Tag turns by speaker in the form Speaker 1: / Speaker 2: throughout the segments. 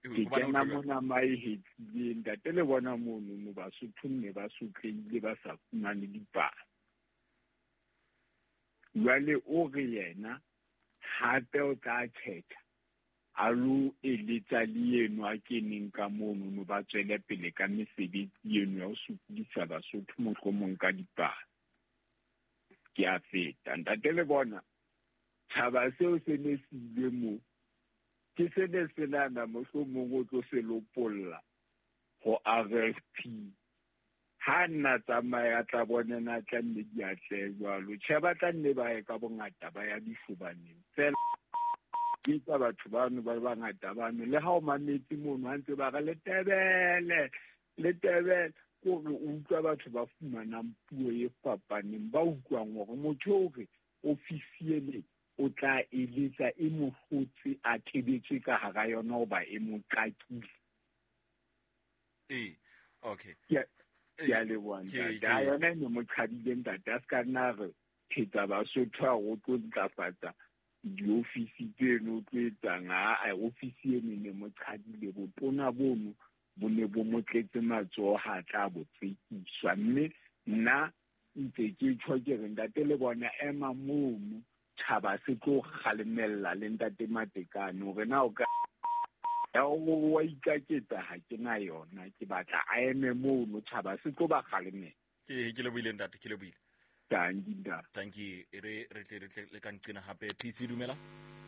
Speaker 1: ke kena mona maihetsile ntate le bona mono mo Basotho ne ba sotleile ba sa fumane dipalo jwale o re yena hape o tla thetha a lo eletsa le eno a keneng ka mono no ba tswele pele ka mesebetsi eno ya ho sokodisa Basotho mohlomong ka dipalo ke a feta ntate le bona thaba seo se ne sile mo ke se ne se nana mohlomong o tlo se lopolla ho RFP ha nna tsamaya tla bonena tla nne di atle jwalo tsheba tla nne ba e ka bongata ba ya difubaneng fela ke tsa batho bano ba bangata bano le ha o mametse mono ha ntse ba ga le tebele gore o utlwa batho ba fumanang puo e fapaneng ba utlwang gore motho o re ofisiele o tla eletsa e mohlotse a tebetse ka hara yona ho ba e mo qakile
Speaker 2: okay
Speaker 1: ya le wanda da yona ne mo qhadile ntate a ska nna re thetsa Basotho a go tlo ntlafatsa diofisi tseno tse etsang a ofisi ene ne mo qhadile botona bono bo ne bo motletse matsoho ha tla botsekiswa mme nna ntse ke tshwa ke re ntate le bona ema mono thaba se tlo kgalemella le ntate Matekane gore na o ka ya wa ikaketsa ha ke na yona ke batla a eme mono thaba se tlo ba kgalemela
Speaker 2: ke le buile ntate ke le buile
Speaker 1: thank you
Speaker 2: re le ka nqina hape PC dumela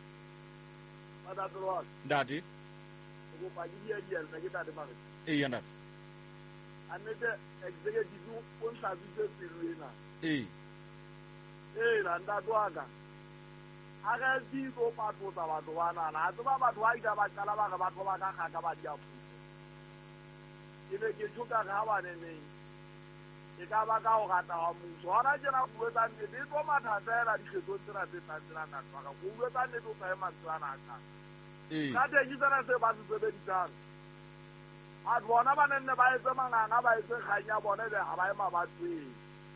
Speaker 3: ntate
Speaker 2: go
Speaker 3: pa di ya nna ke tate mare
Speaker 2: ya ntate
Speaker 3: anete executive o hlabile pelo ena la nda twaka aga di go patotsa batho bana na tsa batho ba ida ba tsala ba ga batho ba ka ga ba dia puso ene ke tshoka ga ba nene e ka ba ka o gata wa motho hona jena go etsa ne di tlo mathatela di kgetho tsena tse tsatsela na tsaka go etsa ne do tsaya matswana ka ka te di tsena se ba se be ditang a bona ba nne ba etse manganga ba etse khanya bona le ha ba ema ba tswe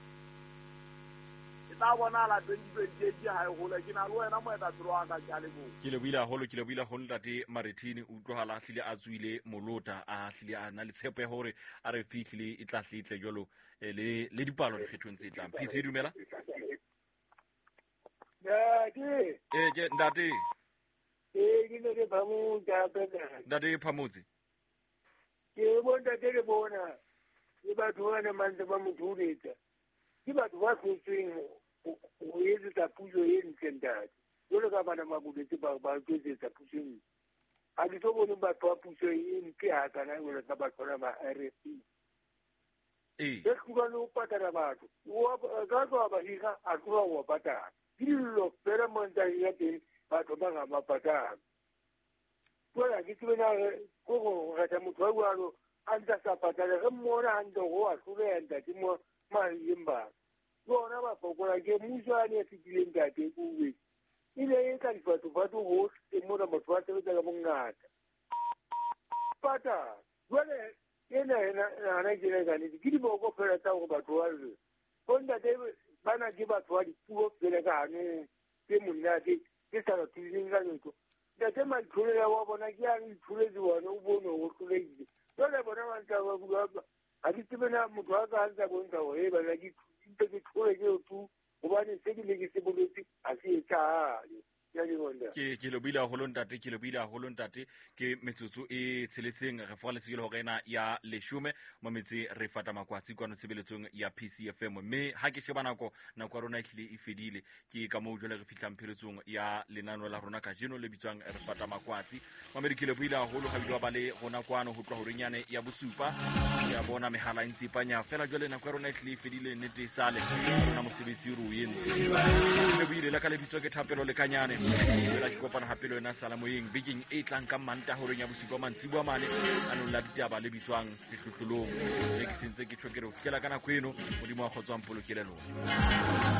Speaker 3: ita bona la 2020 ha e gola ke na le wena mo eta tswa ka ja le bo
Speaker 2: ke le buila ho ntate Marithini o utlwahala hlile a tswile molota a hlile a na le tshepo hore a re fitlhile e tla hlitle jolo le dipalo di kgethong tse tlang PC dumela
Speaker 3: ke
Speaker 2: ntate
Speaker 3: ke ne ke phamuta
Speaker 2: ntate phamutse
Speaker 3: ke bona ke le bona e ba thuana mantse ba mothuletsa ke batho ba tsweng o etsa puso e ntsendate jole ka bana mabuletse ba tsetsa puso e a di tlo bona batho ba puso e nke ha kana jole ka batho ba RFP ke kuba no patala batho ka tswa ba higa a tloa wa patala dillo pera monta ya te batho ba ga mapatala bona ke tsena go ga motho wa go anta sa patala ge mmona ando go a tlole anta ke mo mayimba bona ba fokola ke musane ya fitileng ntate kuwe ile e ka difatho go e mona motho wa tsebe ka bongata pata jwale ena ke le gane ke di boko fela tsa go batho wa re bona de bana ke batho wa dipuo fela ka hane ke monate ke sa tsitsing ka ntho ntate matlhole ya wa bona ke a ithuletse bona o bone go tloletse jwale bona ba ntse ba bua a di tsebena motho wa ka ntse go ntse go e ba la ke ke tlhole ke tu gobane se ke le ke se boletse a se etsa
Speaker 2: ke le buile haholo ntate ke metsotso e tsheletseng re foga lesegile hore ena ya leshume mo metse re fata makwatsi kwano tshebeletsong ya PCFM mme ha ke sheba nako ya rona e hlile e fedile ke ka mo jole re fitlang pheletsong ya lenano la rona ka jeno le bitswang re fata makwatsi mamedi ke le buile haholo ga bile ba le gona kwano ho tloa ho renyane ya bosupa ya bona mehala ntse panya fela jole nako ya rona e hlile e fedile nnete sale rona mosebetsi ru yentse le buile la ka le bitswa ke thapelo le kanyane la ke kopana hape le yona salamoyeng biking e tlang ka manta ho renya bosupa mantsibo mane ano la ditaba le bitswang sehlohlolong ke sentse ke tshokere ho fitela kana kweno modimo wa kgotswang polokelelo